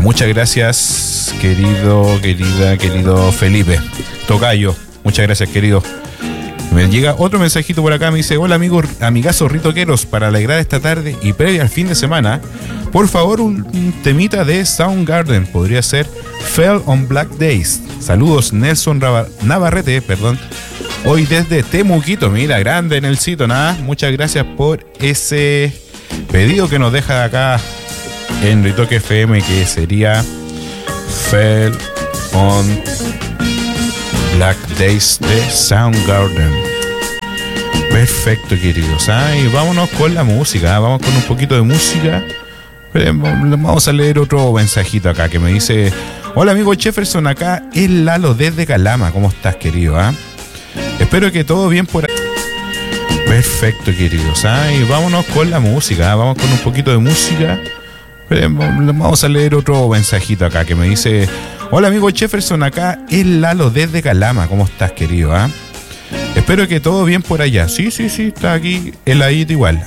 Muchas gracias, querido Felipe Tocayo. Muchas gracias, querido. Me llega otro mensajito por acá, me dice: hola amigos, amigazos ritoqueros, para alegrar esta tarde y previa al fin de semana, por favor un temita de Soundgarden, podría ser Fell on Black Days. Saludos, Nelson Navarrete, hoy desde Temuquito. Mira, grande Nelsito, nada. Muchas gracias por ese pedido que nos deja acá en Ritoque FM, que sería Fell on Black Days de Soundgarden. Perfecto, queridos. Y vámonos con la música. Vamos con un poquito de música. Vamos a leer otro mensajito acá que me dice: hola amigo Jefferson, acá es Lalo desde Calama. ¿Cómo estás, querido? Espero que todo bien por ahí. Perfecto, queridos. Y vámonos con la música. Vamos con un poquito de música. Vamos a leer otro mensajito acá que me dice: hola amigo Jefferson, acá es Lalo desde Calama. ¿Cómo estás, querido? Espero que todo bien por allá. Sí, está aquí heladito igual.